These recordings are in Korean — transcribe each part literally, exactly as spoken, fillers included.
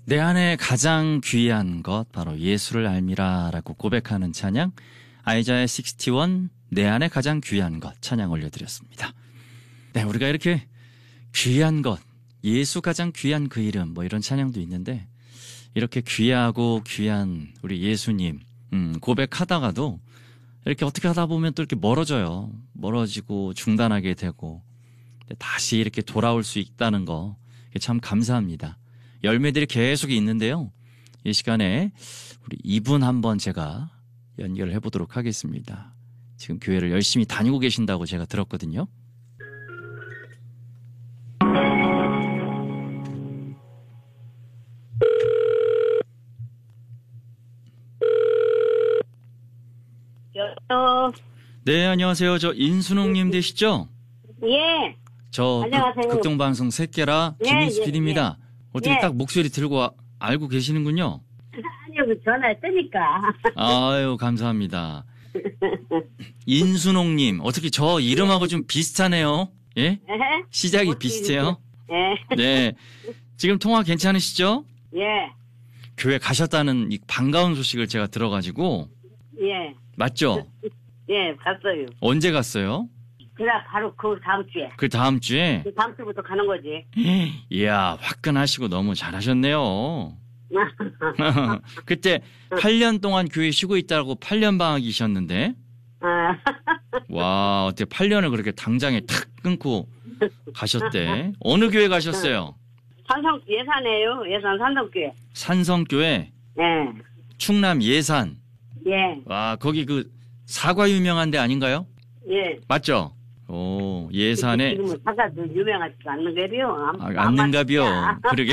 내 안에 가장 귀한 것 바로 예수를 알미라라고 고백하는 찬양 아이자야 육십일 내 안에 가장 귀한 것 찬양 올려드렸습니다. 네, 우리가 이렇게 귀한 것 예수 가장 귀한 그 이름 뭐 이런 찬양도 있는데 이렇게 귀하고 귀한 우리 예수님 음, 고백하다가도 이렇게 어떻게 하다 보면 또 이렇게 멀어져요. 멀어지고 중단하게 되고 다시 이렇게 돌아올 수 있다는 거 참 감사합니다. 열매들이 계속 있는데요. 이 시간에 우리 이분 한번 제가 연결을 해보도록 하겠습니다. 지금 교회를 열심히 다니고 계신다고 제가 들었거든요. 여보세요. 네, 안녕하세요. 저 인순옥님 되시죠? 예. 저 안녕하세요. 극, 극동방송 새끼라 예, 김인수 예, 피디입니다. 예. 어떻게 예. 딱 목소리 들고 아, 알고 계시는군요. 아니요, 그 전화했으니까. 아유, 감사합니다. 인순옥님, 어떻게 저 이름하고 좀 비슷하네요. 예? 예? 시작이 어떻게 비슷해요? 예. 네. 지금 통화 괜찮으시죠? 예. 교회 가셨다는 이 반가운 소식을 제가 들어가지고. 예. 맞죠? 예, 갔어요. 언제 갔어요? 그래, 바로 그 다음 주에. 그 다음 주에? 그 다음 주부터 가는 거지. 이야, 화끈하시고 너무 잘하셨네요. 그때 팔 년 동안 교회 쉬고 있다고 팔 년 방학이셨는데. 아. 와, 어떻게 팔 년을 그렇게 당장에 탁 끊고 가셨대. 어느 교회 가셨어요? 산성, 예산이에요. 예산 산성교회. 산성교회, 예. 충남 예산. 예. 와, 거기 그 사과 유명한 데 아닌가요? 예. 맞죠? 오, 예산에. 지금은 사과도 유명하지도 않는 거요. 아, 않는가비요. 그러게.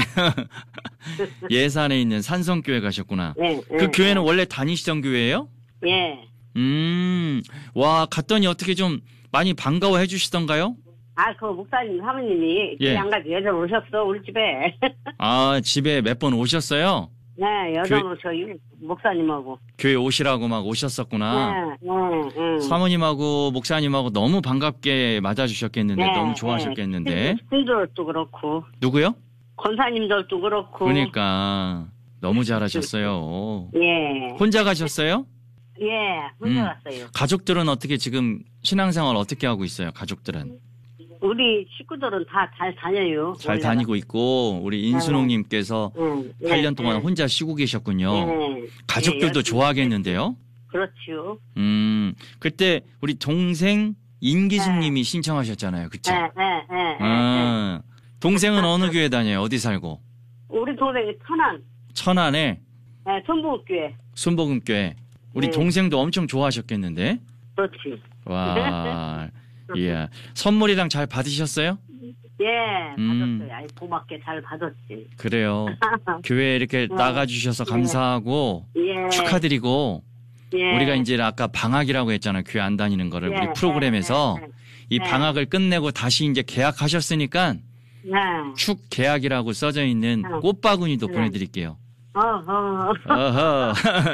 예산에 있는 산성교회 가셨구나. 예. 그 예, 교회는 원래 다니시던 교회예요? 예. 음, 와, 갔더니 어떻게 좀 많이 반가워해 주시던가요? 아, 그 목사님 사모님이 예. 양 가지 여자 오셨어, 우리 집에. 아, 집에 몇 번 오셨어요? 네, 여자 교- 저희 목사님하고. 교회 오시라고 막 오셨었구나. 네, 네, 네. 사모님하고 목사님하고 너무 반갑게 맞아주셨겠는데, 네, 너무 좋아하셨겠는데. 신들도 그렇고, 누구요? 권사님들도 그렇고. 그러니까 너무 잘하셨어요. 예. 혼자 가셨어요? 예, 혼자 음. 갔어요. 가족들은 어떻게 지금 신앙생활 어떻게 하고 있어요? 가족들은 우리 식구들은 다 잘 다녀요. 잘 원래가. 다니고 있고 우리 인순옥님께서 응, 팔 년 예, 동안 예. 혼자 쉬고 계셨군요. 예. 가족들도 예, 열심히 좋아하겠는데요. 그렇죠. 음, 그때 우리 동생 임기숙님이 신청하셨잖아요, 그쵸? 예, 예, 예, 예, 예. 아, 동생은 어느 교회 다녀요? 어디 살고? 우리 동생이 천안, 천안에 예, 천북교회. 순복음교회. 우리 네. 동생도 엄청 좋아하셨겠는데? 그렇지. 와, 예. 선물이랑 잘 받으셨어요? 예, 음. 받았어요. 아이, 고맙게 잘 받았지. 그래요. 교회 이렇게 나가주셔서 감사하고 예. 축하드리고 예. 우리가 이제 아까 방학이라고 했잖아요. 교회 안 다니는 거를 예, 우리 프로그램에서 예, 예, 이 예. 방학을 끝내고 다시 이제 개학하셨으니까 네. 축 개학이라고 써져 있는 어. 꽃바구니도 네. 보내드릴게요. 어, 어. 어허.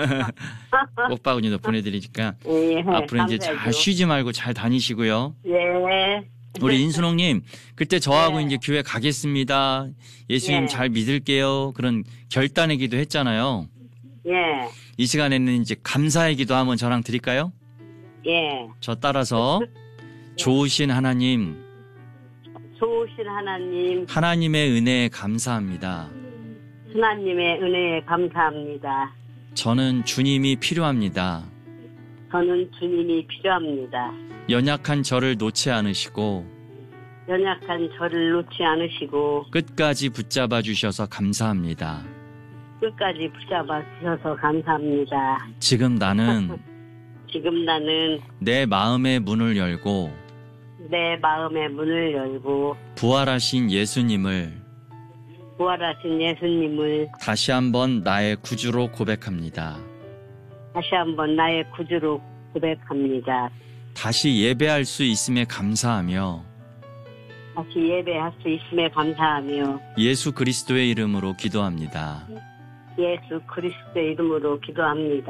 꽃바구니도 보내드리니까 예, 앞으로 이제 잘 감사하죠. 쉬지 말고 잘 다니시고요. 예. 우리 인순옥님 그때 저하고 네. 이제 교회 가겠습니다. 예수님 네. 잘 믿을게요. 그런 결단의 기도 했잖아요. 예. 이 시간에는 이제 감사의 기도 한번 저랑 드릴까요? 예. 저 따라서 좋으신 하나님, 좋으신 하나님, 하나님의 은혜에 감사합니다. 하나님의 은혜에 감사합니다. 저는 주님이 필요합니다. 저는 주님이 필요합니다. 연약한 저를 놓지 않으시고 연약한 저를 놓지 않으시고 끝까지 붙잡아 주셔서 감사합니다. 끝까지 붙잡아 주셔서 감사합니다. 지금 나는 지금 나는 내 마음의 문을 열고 내 마음의 문을 열고 부활하신 예수님을 부활하신 예수님을 다시 한번 나의 구주로 고백합니다. 다시 한번 나의 구주로 고백합니다. 다시 예배할 수 있음에 감사하며 다시 예배할 수 있음에 감사하며 예수 그리스도의 이름으로 기도합니다. 예수 그리스도의 이름으로 기도합니다.